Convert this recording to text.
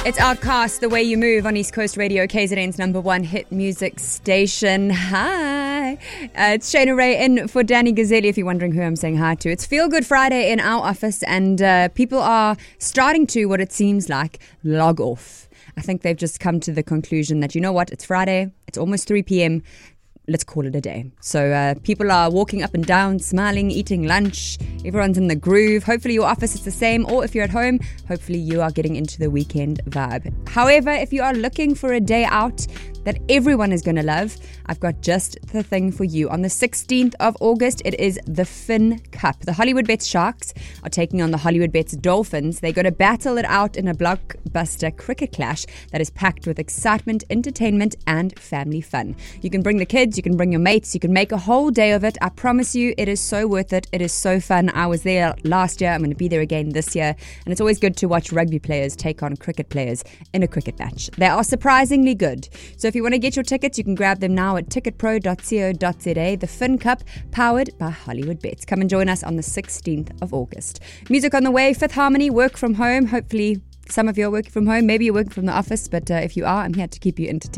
It's Outcast, The Way You Move on East Coast Radio, KZN's number one hit music station. Hi. It's Shayna Ray in for Danny Gazzelli, if you're wondering who I'm saying hi to. It's Feel Good Friday in our office, and people are starting to, what it seems like, log off. I think they've just come to the conclusion that, you know what, it's Friday, it's almost 3 p.m., let's call it a day. So people are walking up and down, smiling, eating lunch. Everyone's in the groove. Hopefully your office is the same, or if you're at home, hopefully you are getting into the weekend vibe. However, if you are looking for a day out that everyone is going to love, I've got just the thing for you. On the 16th of August, it is the Finn Cup. The Hollywood Bets Sharks are taking on the Hollywood Bets Dolphins. They're going to battle it out in a blockbuster cricket clash that is packed with excitement, entertainment, and family fun. You can bring the kids, you can bring your mates, you can make a whole day of it. I promise you, it is so worth it. It is so fun. I was there last year. I'm going to be there again this year. And it's always good to watch rugby players take on cricket players in a cricket match. They are surprisingly good. So if you want to get your tickets, you can grab them now at ticketpro.co.za. The Finn Cup, powered by Hollywood Bets. Come and join us on the 16th of August. Music on the way, Fifth Harmony, work from home. Hopefully some of you are working from home. Maybe you're working from the office, but if you are, I'm here to keep you entertained.